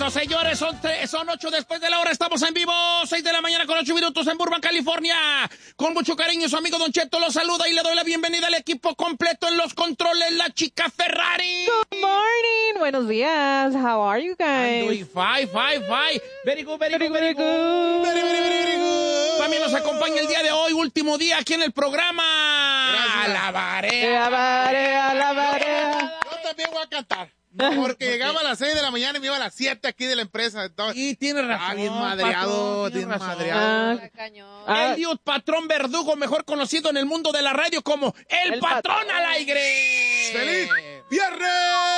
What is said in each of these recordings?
Eso, señores, son 8 después de la hora. Estamos en vivo, 6 de la mañana con 8 minutos en Burbank, California. Con mucho cariño, su amigo Don Cheto lo saluda y le doy la bienvenida al equipo completo en los controles, la chica Ferrari. Good morning. Buenos días. How are you guys? I'm doing fine. Very good. También nos acompaña el día de hoy, último día aquí en el programa. Gracias. Alabaré. Yo también voy a cantar. Porque llegaba a las 6 de la mañana y me iba a las 7 aquí de la empresa. Entonces, Y tiene razón. bien madreado, patrón, tiene bien razón. madreado. Eliud Patrón Verdugo, mejor conocido en el mundo de la radio como el patrón al aire. ¡Feliz viernes!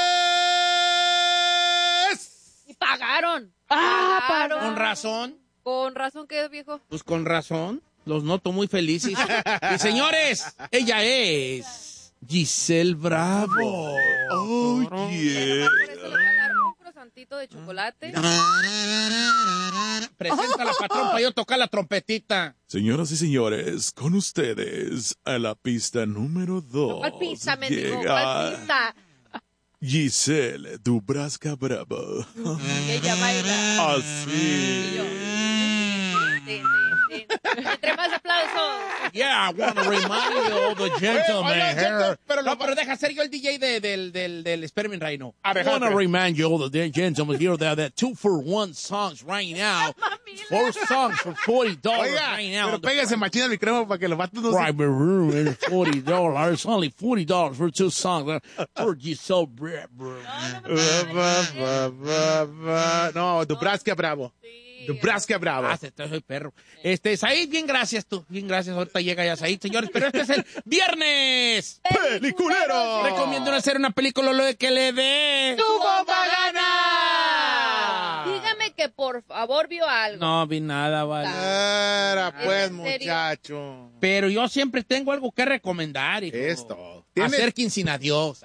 Y pagaron. Con razón. Con razón que es, viejo. Pues con razón. Los noto muy felices. Y señores, ella es Giselle Bravo. Oh, Yeah. Por eso le voy a dar un croissantito de chocolate. Preséntala, patrón, para yo tocar la trompetita. Señoras y señores, con ustedes a la pista número 2. ¿Cuál pizza, mendigo? ¿Cuál pizza? Giselle Dubrasca Bravo. Ella baila. Así. Y yo. Entre más aplausos. Yeah, I want to remind you of the gentleman Oigan, here. pero No, pero deja ser yo el DJ del Experiment right now. A ver, I want to Jaime. remind you of the gentleman here that 2-for-1 songs right now. 4 songs for $40 Oiga, right now. pero pégase machina al micrófono para que los vatos no se... Private room is $40. Only $40 for 2 songs. For Giselle Bravo. No, Dubrasca Bravo. Dubrasca Bravo. Ah, soy perro. Said, bien gracias tú. Bien gracias. Ahorita llega ya Said, señores. Pero este es el viernes. ¡Peliculero! Recomiendo hacer una película lo de que le dé. ¡Tu bomba gana! Dígame que por favor vio algo. No vi nada, vale. Era pues, ¿En serio? muchacho. Pero yo siempre tengo algo que recomendar, hijo. Esto. Acérquense a Dios.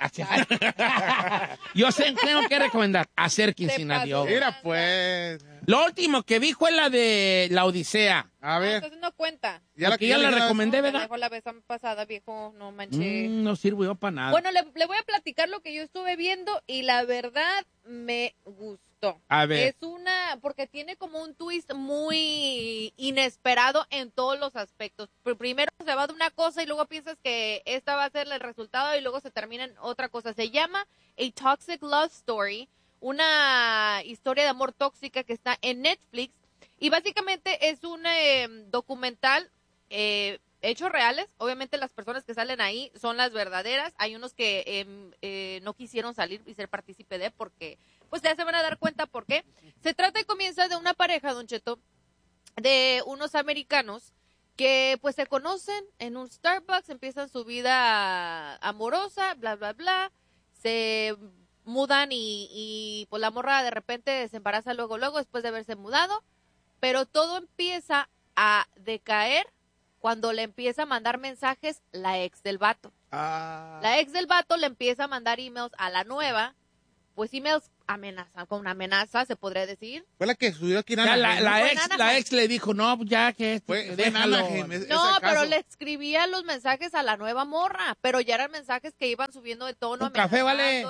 Yo tengo que recomendar. Acérquense a Dios. Mira pues. Lo último que vi fue la de La Odisea. A ver. Entonces no cuenta. Porque ya la recomendé, Me ¿verdad? dejó la vez pasada, viejo. No manché. No sirvo yo para nada. Bueno, le voy a platicar lo que yo estuve viendo y la verdad me gustó. A ver. Es porque tiene como un twist muy inesperado en todos los aspectos. Primero se va de una cosa y luego piensas que esta va a ser el resultado y luego se termina en otra cosa. Se llama A Toxic Love Story, una historia de amor tóxica que está en Netflix y básicamente es un documental hechos reales. Obviamente las personas que salen ahí son las verdaderas. Hay unos que no quisieron salir y ser partícipe de porque pues ya se van a dar cuenta por qué. Se trata y comienza de una pareja, Don Cheto, de unos americanos que pues se conocen en un Starbucks, empiezan su vida amorosa, bla, bla, bla, se mudan y pues la morra de repente se embaraza luego después de haberse mudado, pero todo empieza a decaer cuando le empieza a mandar mensajes la ex del vato. La ex del vato le empieza a mandar emails a la nueva, pues emails con una amenaza, se podría decir. Fue la que subió aquí en Ya, Anaheim. la ex le dijo, no, ya que Fue en déjalo. Anaheim, No, ese pero caso. le escribía los mensajes a la nueva morra, pero ya eran mensajes que iban subiendo de tono, Un café, vale.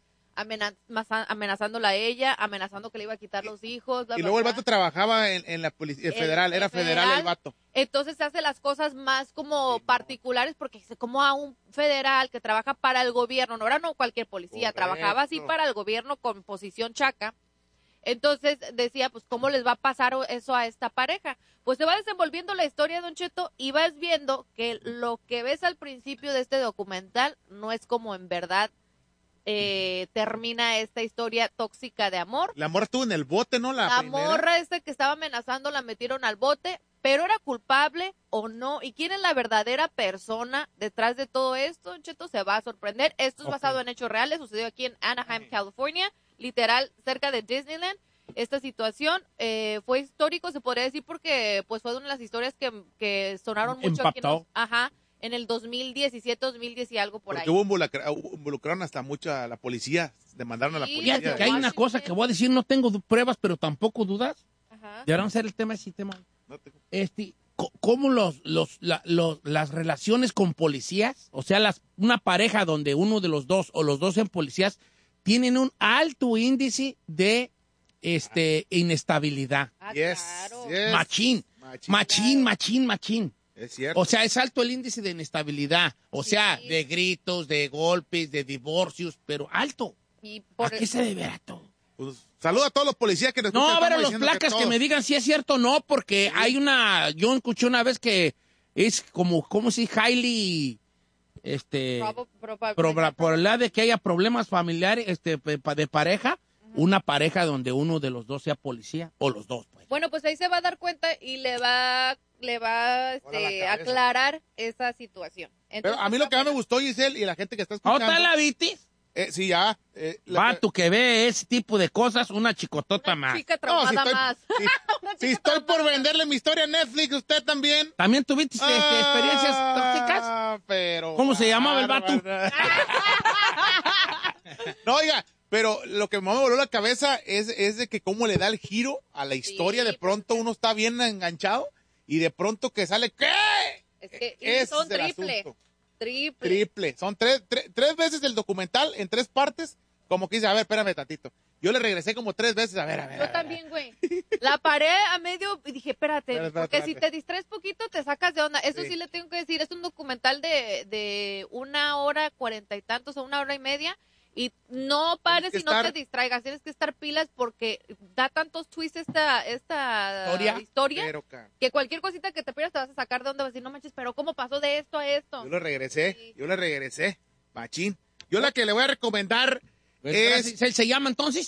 amenazándola a ella, amenazando que le iba a quitar los hijos. Bla, Y bla, luego el bla. vato trabajaba en la policía federal, era federal el vato. Entonces se hace las cosas más como particulares porque dice como a un federal que trabaja para el gobierno, no era no cualquier policía, Correcto. trabajaba así para el gobierno con posición chaca. Entonces decía, pues, ¿cómo les va a pasar eso a esta pareja? Pues se va desenvolviendo la historia, Don Cheto, y vas viendo que lo que ves al principio de este documental no es como en verdad termina esta historia tóxica de amor. La morra estuvo en el bote, ¿no? La primera. Morra que estaba amenazando la metieron al bote, pero era culpable o no. ¿Y quién es la verdadera persona detrás de todo esto, Don Cheto? Se va a sorprender. Esto es basado en hechos reales, sucedió aquí en Anaheim, California, literal, cerca de Disneyland. Esta situación fue histórico, se podría decir, porque pues fue una de las historias que sonaron mucho aquí en el 2017, 2010 y algo por Porque ahí. involucraron hasta mucha la policía, demandaron a la Sí, policía. Fíjate que hay una cosa que voy a decir, no tengo pruebas, pero tampoco dudas. Ajá. Deberán ser el tema de ese tema. No tengo- ¿Cómo las relaciones con policías, o sea, una pareja donde uno de los dos o los dos sean policías, tienen un alto índice de inestabilidad. Yes, Claro. yes. Machín. Es cierto. O sea, es alto el índice de inestabilidad. O sea, Sí. de gritos, de golpes, de divorcios, pero alto. Y ¿A qué se deberá todo? Pues, saluda a todos los policías que nos No, escuchan, a ver, a estamos los diciendo placas que todos. me digan si es cierto o no, porque hay yo escuché una vez que es como si highly, probabilidad de que haya problemas familiares, de pareja, una pareja donde uno de los dos sea policía, o los dos, pues. Bueno, pues ahí se va a dar cuenta y le va a cabeza. aclarar esa situación. Pero Entonces, a mí lo que más me gustó, Giselle, y la gente que está ¿Cómo escuchando... está la vitis? Sí, ya. Vato que ve ese tipo de cosas, una chicotota una más. chica traumada más. Si estoy por venderle mi historia a Netflix, usted también. ¿También tuviste experiencias tóxicas? Pero... ¿Cómo se llamaba el vato? No, oiga, pero lo que más me voló la cabeza es de que cómo le da el giro a la historia. Sí, De pronto uno está bien enganchado y de pronto que sale, ¿qué? Es que Ese son es el asunto. triple. Son tres veces el documental en 3 partes. Como que dice, a ver, espérame tantito. Yo le regresé como 3 veces, a ver. Yo también, güey. La paré a medio y dije, espérate, porque si te distraes poquito te sacas de onda. Eso sí le tengo que decir, es un documental de 1 hora 40 y tantos o 1 hora y media. Y no pares y no te distraigas, tienes que estar pilas porque da tantos twists esta historia Pero, que cualquier cosita que te pierdas te vas a sacar de onda, vas a decir, no manches, pero ¿cómo pasó de esto a esto? Yo le regresé, machín. Yo Pues la que le voy a recomendar es ¿Se llama entonces?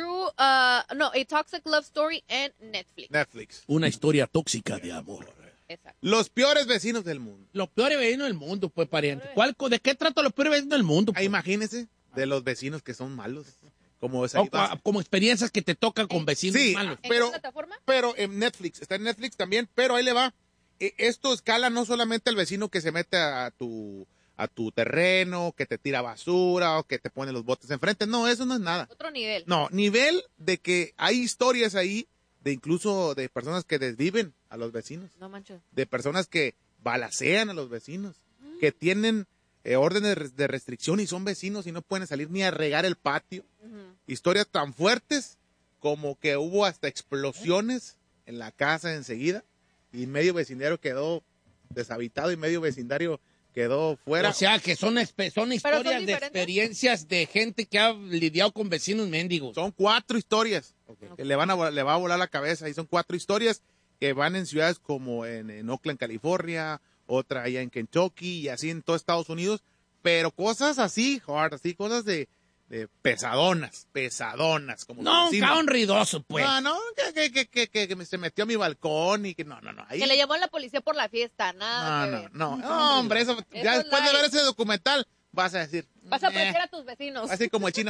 A Toxic Love Story en Netflix. Netflix. Una historia tóxica de amor. Exacto. Los peores vecinos del mundo. Los peores vecinos del mundo, pues, pariente. ¿De qué trata los peores vecinos del mundo? Pues? Imagínense de los vecinos que son malos. Como Como experiencias que te tocan con vecinos malos. ¿En pero, qué plataforma? pero en Netflix, está en Netflix también, pero ahí le va. Esto escala no solamente al vecino que se mete a tu terreno, que te tira basura o que te pone los botes enfrente. No, eso no es nada. Otro nivel. No, nivel de que hay historias ahí de incluso de personas que desviven a los vecinos, No manches. de personas que balacean a los vecinos, que tienen órdenes de restricción y son vecinos y no pueden salir ni a regar el patio. Historias tan fuertes como que hubo hasta explosiones en la casa enseguida y medio vecindario quedó deshabitado y medio vecindario quedó fuera. O sea, que son historias de diferentes? experiencias de gente que ha lidiado con vecinos mendigos. Son 4 historias que le va a volar la cabeza y son 4 historias que van en ciudades como en Oakland, California, otra allá en Kentucky y así en todo Estados Unidos, pero cosas así, cosas de pesadonas, como No, un vecino. caón ridoso, pues. No, que se metió a mi balcón y que no. Ahí, Que le llamó a la policía por la fiesta, nada que ver. no, hombre, eso ya es después de light. ver ese documental vas a decir, Vas a apreciar a tus vecinos. así como el chino,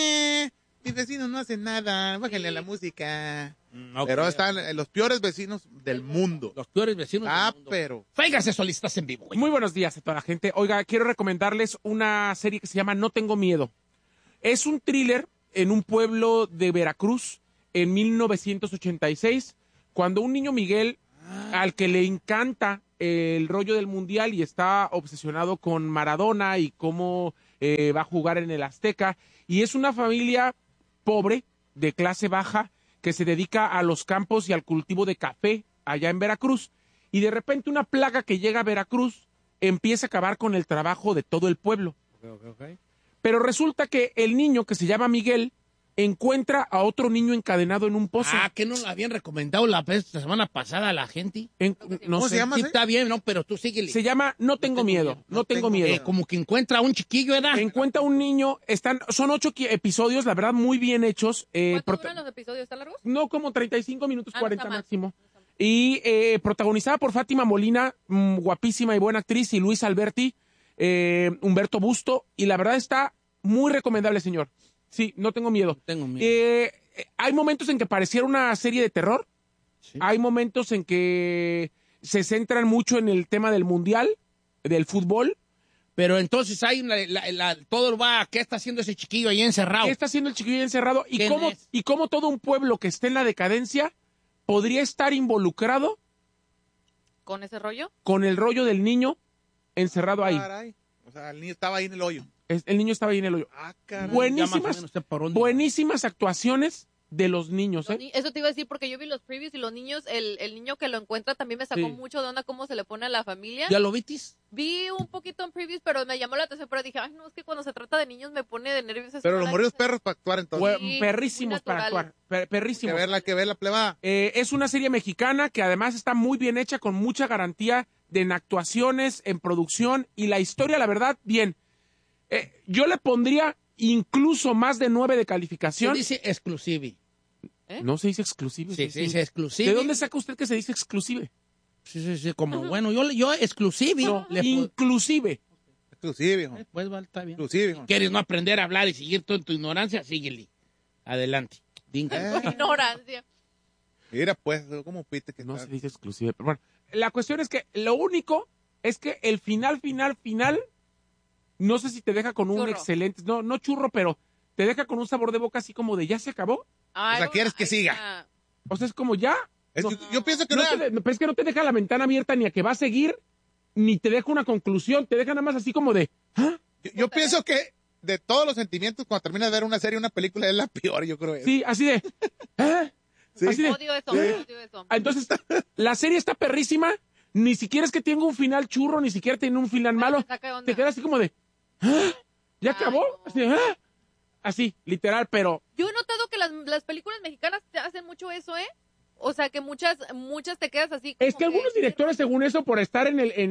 mis vecinos no hacen nada, bájenle a la música. Ok. Pero están los peores vecinos del mundo. Los peores vecinos del mundo. Pero Féigase, solistas en vivo, güey. Muy buenos días a toda la gente. Oiga, quiero recomendarles una serie que se llama No Tengo Miedo. Es un thriller en un pueblo de Veracruz en 1986, cuando un niño Miguel, al que le encanta el rollo del mundial y está obsesionado con Maradona y cómo va a jugar en el Azteca, y es una familia pobre, de clase baja, que se dedica a los campos y al cultivo de café allá en Veracruz. Y de repente una plaga que llega a Veracruz empieza a acabar con el trabajo de todo el pueblo. Pero resulta que el niño, que se llama Miguel, encuentra a otro niño encadenado en un pozo. ¿Que no lo habían recomendado la semana pasada a la gente? No ¿Cómo sé. se llama? Sí, está bien, no, pero tú síguele. Se llama No Tengo Miedo. No tengo miedo. Como que encuentra a un chiquillo, ¿verdad? Encuentra un niño, son 8 episodios, la verdad, muy bien hechos. ¿Cuánto duran los episodios? ¿Están largos? No, como 35 minutos, No 40 está mal. máximo. Y protagonizada por Fátima Molina, guapísima y buena actriz, y Luis Alberti, Humberto Busto, y la verdad está muy recomendable, señor. Sí, No Tengo Miedo. Tengo miedo. Hay momentos en que pareciera una serie de terror. Sí. Hay momentos en que se centran mucho en el tema del mundial, del fútbol. Pero entonces hay todo va, ¿qué está haciendo ese chiquillo ahí encerrado? ¿Qué está haciendo el chiquillo encerrado? ¿Quién es? Y cómo todo un pueblo que esté en la decadencia podría estar involucrado ¿Con ese rollo? con el rollo del niño encerrado ahí. Caray. O sea, el niño estaba ahí en el hoyo. El niño estaba ahí en el hoyo. Ah, caray. Buenísimas, Ya más o menos sé por dónde. buenísimas actuaciones, de los niños, ¿eh? Eso te iba a decir porque yo vi los previews y los niños, el niño que lo encuentra también me sacó Sí. mucho de onda cómo se le pone a la familia. ¿Ya lo vitis? Vi un poquito en previews, pero me llamó la atención, pero dije, ay, no, es que cuando se trata de niños me pone de nervios. Pero los morridos perros para actuar entonces. Sí, Perrísimos muy para natural. actuar. Hay Perrísimos. que verla, pleba. Es una serie mexicana que además está muy bien hecha, con mucha garantía en actuaciones, en producción, y la historia, la verdad, bien. Yo le pondría incluso más de 9 de Se calificación. dice exclusive. No se dice exclusive. Sí, se dice exclusive. ¿De dónde saca usted que se dice exclusive? Sí, como bueno, yo exclusive. No, le inclusive. Exclusive, hijo. Pues vale, está bien. Exclusive, hijo. ¿Quieres no aprender a hablar y seguir tú en tu ignorancia? Síguele. Adelante. Dinga. Ignorancia. Mira, pues, ¿cómo piste que No está? se dice exclusive. Pero bueno, la cuestión es que lo único es que el final, no sé si te deja con un Churro. excelente, no churro, pero te deja con un sabor de boca así como de ya se acabó. Ay, O sea, ¿quieres que ay, siga? ya. O sea, es como ya. Es No. que yo pienso que No no. pero es que no te deja la ventana abierta ni a que va a seguir, ni te deja una conclusión, te deja nada más así como de, ¿ah? Yo pienso que de todos los sentimientos, cuando terminas de ver una serie, una película, es la peor, yo creo. Sí, así de, ¿ah? Sí. Así de, Odio eso, odio eso. entonces, la serie está perrísima, ni siquiera es que tenga un final churro, ni siquiera tiene un final malo, Me saca de onda. te quedas así como de, ¿ah? ¿Ya Ay, acabó? no. Así, de, ¿ah? Así, literal, pero Yo he notado que las películas mexicanas te hacen mucho eso, ¿eh? O sea, que muchas te quedas así. es como que algunos directores, según eso, por estar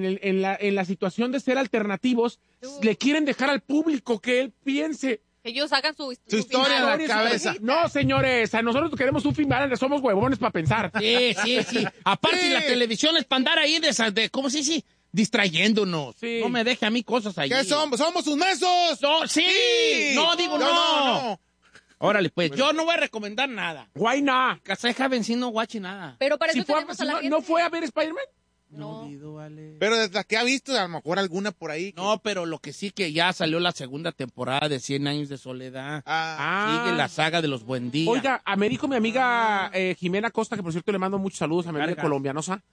en la situación de ser alternativos, le quieren dejar al público que él piense. Que ellos hagan su historia en la final. cabeza. No, señores, a nosotros queremos un final, somos huevones para pensar. Sí. Aparte, Sí. la televisión es para andar ahí ¿cómo se dice? Distrayéndonos. Sí. No me deje a mí cosas ahí. ¿Qué somos? ¡Somos sus mesos! No, sí. No, digo no. Órale, pues, yo no voy a recomendar nada. Why not? Caseja vencino guachi nada. Pero para Si eso fue a- tenemos si a la no, gente. ¿no fue a ver Spider-Man? No. Vale. Pero desde la que ha visto, a lo mejor alguna por ahí. No, pero lo que sí que ya salió la segunda temporada de 100 años de soledad. Ah, Sigue la saga de los Buen Día. Oiga, me dijo mi amiga Jimena Costa, que por cierto le mando muchos saludos a mi amiga Carga. colombianosa,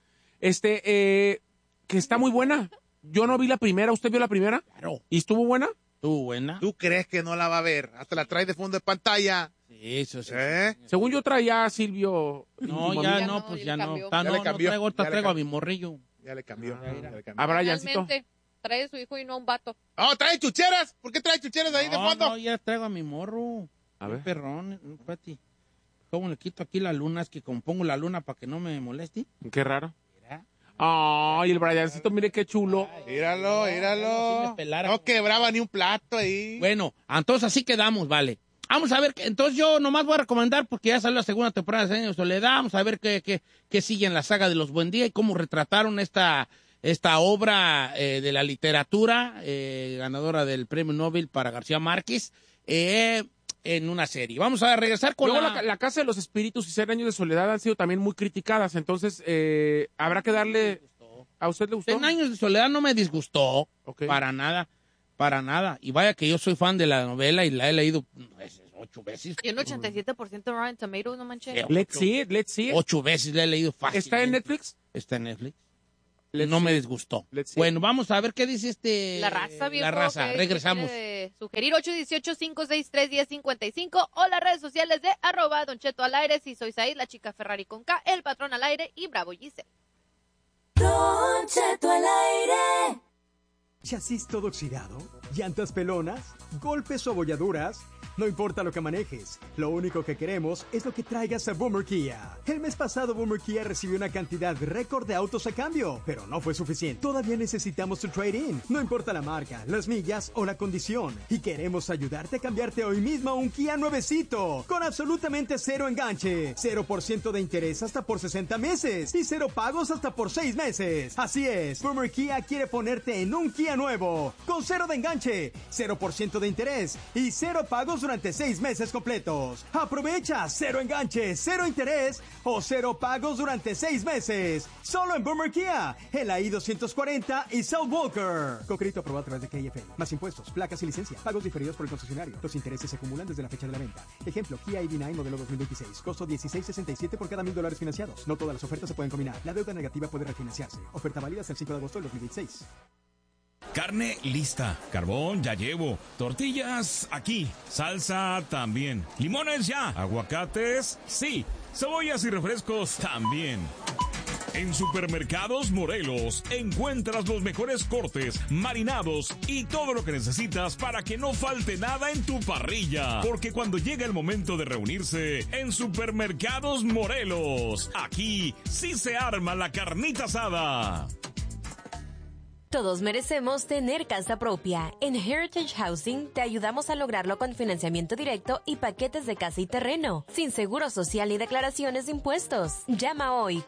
que está muy buena. Yo no vi la primera, ¿usted vio la primera? Claro. ¿Y estuvo buena? ¿Tú buena? ¿tú crees que no la va a ver? Hasta la trae de fondo de pantalla. Sí, eso sí. ¿Eh? Según yo traía a Silvio. No, y- ya Ya no, no, pues ya ya le no. cambió. Está, Ya le no, cambió, traigo, ya le traigo a cambió. mi morrillo. Ya le cambió. Ah, ya mira. le cambió. A Briancito. Realmente, trae a su hijo y no a un vato. ¡Oh, trae chucheras! ¿Por qué trae chucheras ahí de fondo? No, ya traigo a mi morro. A Qué ver. perrón, Pati. ¿Cómo le quito aquí la luna? Es que como pongo la luna para que no me moleste. Qué raro. Mira. Ay, el Briancito, mire qué chulo. Míralo, Sí míralo. me pelara. No quebraba ni un plato ahí. Bueno, entonces así quedamos, vale. Vamos a ver, entonces yo nomás voy a recomendar, porque ya salió la segunda temporada de 100 años de soledad, vamos a ver qué sigue en la saga de los Buen Día y cómo retrataron esta obra de la literatura, ganadora del Premio Nobel para García Márquez, en una serie. Vamos a regresar con Luego la Casa de los Espíritus y 100 años de soledad han sido también muy criticadas, entonces habrá que darle... ¿A usted le gustó? 100 años de soledad no me disgustó, Ok. para nada. Y vaya que yo soy fan de la novela y la he leído 8 veces. Y un 87% Rotten Tomatoes, no manches. Let's see it. 8 veces la he leído fácil. ¿Está en Netflix? Está en Netflix. Let's No me see. disgustó. Let's see. Bueno, vamos a ver qué dice La raza, viejo. La raza, ¿qué regresamos. quiere sugerir 818-563-1055 o las redes sociales de @Don Cheto al aire, si soy Said, la chica Ferrari con K, el patrón al aire y Bravo Giselle. Don Cheto al aire. ¿Chasis todo oxidado? ¿Llantas pelonas? ¿Golpes o abolladuras? No importa lo que manejes, lo único que queremos es lo que traigas a Boomer Kia. El mes pasado Boomer Kia recibió una cantidad récord de autos a cambio, pero no fue suficiente. Todavía necesitamos tu trade-in, no importa la marca, las millas o la condición. Y queremos ayudarte a cambiarte hoy mismo a un Kia nuevecito, con absolutamente cero enganche, 0% de interés hasta por 60 meses y 0 pagos hasta por 6 meses. Así es, Boomer Kia quiere ponerte en un Kia nuevo, con 0 de enganche, 0% de interés y 0 pagos durante 6 meses completos. Aprovecha 0 enganche, 0 interés o 0 pagos durante 6 meses. Solo en Boomer Kia, el I-240 y South Walker. Con crédito aprobado a través de KFL. Más impuestos, placas y licencia. Pagos diferidos por el concesionario. Los intereses se acumulan desde la fecha de la venta. Ejemplo, Kia EV9 modelo 2026. Costo $16.67 por cada $1,000 financiados. No todas las ofertas se pueden combinar. La deuda negativa puede refinanciarse. Oferta válida hasta el 5 de agosto del 2026. Carne lista, carbón ya llevo, tortillas aquí, salsa también, limones ya, aguacates sí, cebollas y refrescos también. En Supermercados Morelos encuentras los mejores cortes, marinados y todo lo que necesitas para que no falte nada en tu parrilla. Porque cuando llega el momento de reunirse en Supermercados Morelos, aquí sí se arma la carnita asada. Todos merecemos tener casa propia. En Heritage Housing te ayudamos a lograrlo con financiamiento directo y paquetes de casa y terreno, sin seguro social ni declaraciones de impuestos. Llama hoy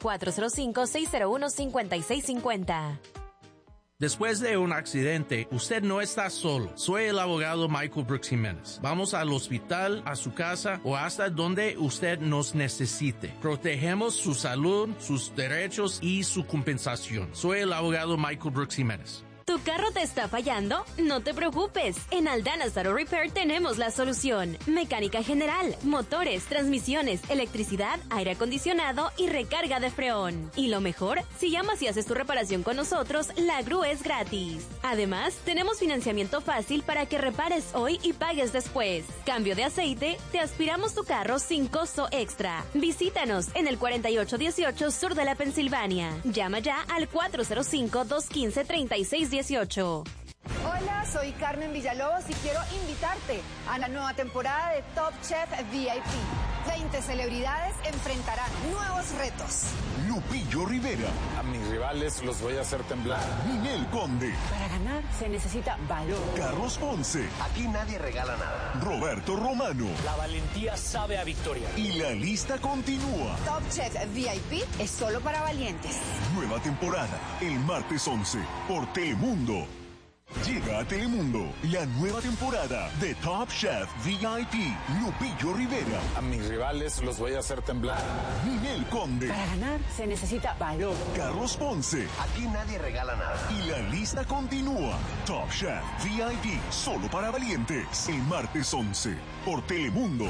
405-601-5650. Después de un accidente, usted no está solo. Soy el abogado Michael Brooks Jiménez. Vamos al hospital, a su casa o hasta donde usted nos necesite. Protegemos su salud, sus derechos y su compensación. Soy el abogado Michael Brooks Jiménez. ¿Tu carro te está fallando? No te preocupes. En Aldana's Auto Repair tenemos la solución. Mecánica general, motores, transmisiones, electricidad, aire acondicionado y recarga de freón. Y lo mejor, si llamas y haces tu reparación con nosotros, la grúa es gratis. Además, tenemos financiamiento fácil para que repares hoy y pagues después. Cambio de aceite, te aspiramos tu carro sin costo extra. Visítanos en el 4818 sur de la Pensilvania. Llama ya al 405-215-3618. Hola, soy Carmen Villalobos y quiero invitarte a la nueva temporada de Top Chef VIP. 20 celebridades enfrentarán nuevos retos. Lupillo Rivera. A mis rivales los voy a hacer temblar. Ninel Conde. Para ganar se necesita valor. Carlos Ponce. Aquí nadie regala nada. Roberto Romano. La valentía sabe a victoria. Y la lista continúa. Top Chef VIP es solo para valientes. Nueva temporada, el martes 11, por Telemundo. Llega a Telemundo la nueva temporada de Top Chef VIP. Lupillo Rivera. A mis rivales los voy a hacer temblar. Ninel Conde. Para ganar se necesita valor. Carlos Ponce. Aquí nadie regala nada. Y la lista continúa. Top Chef VIP, solo para valientes. El martes 11, por Telemundo.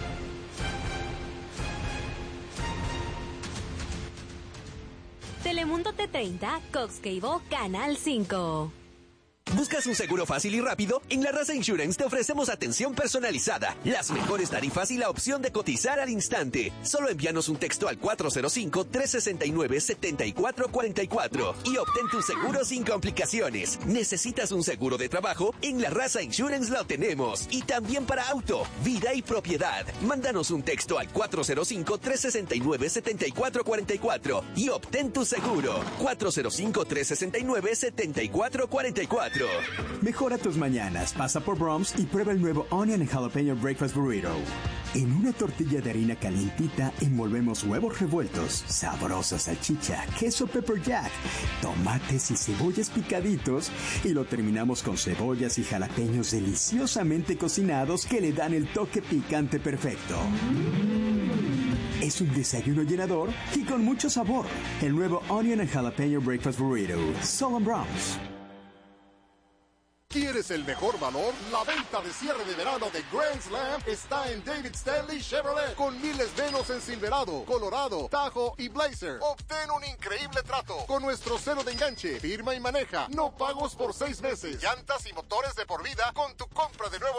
Telemundo T30, Cox Cable, Canal 5. ¿Buscas un seguro fácil y rápido? En La Raza Insurance te ofrecemos atención personalizada, las mejores tarifas y la opción de cotizar al instante. Solo envíanos un texto al 405-369-7444 y obtén tu seguro sin complicaciones. ¿Necesitas un seguro de trabajo? En La Raza Insurance lo tenemos. Y también para auto, vida y propiedad. Mándanos un texto al 405-369-7444 y obtén tu seguro. 405-369-7444. Mejora tus mañanas, pasa por Brahms y prueba el nuevo Onion and Jalapeno Breakfast Burrito. En una tortilla de harina calientita envolvemos huevos revueltos, sabrosa salchicha, queso pepper jack, tomates y cebollas picaditos y lo terminamos con cebollas y jalapeños deliciosamente cocinados que le dan el toque picante perfecto. Es un desayuno llenador y con mucho sabor. El nuevo Onion and Jalapeno Breakfast Burrito, solo en Brahms. ¿Quieres el mejor valor? La venta de cierre de verano de Grand Slam está en David Stanley Chevrolet, con miles menos en Silverado, Colorado, Tahoe y Blazer. Obtén un increíble trato con nuestro cero de enganche. Firma y maneja. No pagos por 6 meses. Llantas y motores de por vida con tu compra de nuevo